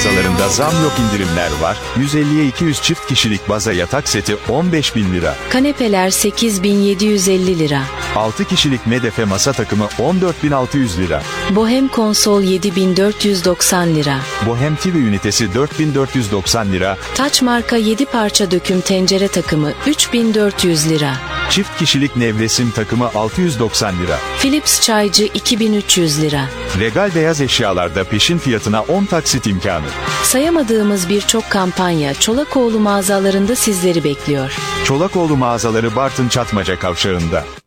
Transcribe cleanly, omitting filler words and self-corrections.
mağazalarında zam yok, indirimler var. 150'ye 200 çift kişilik baza yatak seti 15.000 lira. Kanepeler 8.750 lira. 6 kişilik medefe masa takımı 14.600 lira. Bohem konsol 7.490 lira. Bohem TV ünitesi 4.490 lira. Taç marka 7 parça döküm tencere takımı 3.400 lira. Çift kişilik nevresim takımı 690 lira. Philips çaycı 2.300 lira. Regal beyaz eşyalarda peşin fiyatına 10 taksit imkanı. Sayamadığımız birçok kampanya Çolakoğlu mağazalarında sizleri bekliyor. Çolakoğlu mağazaları Bartın Çatmaca Kavşağı'nda.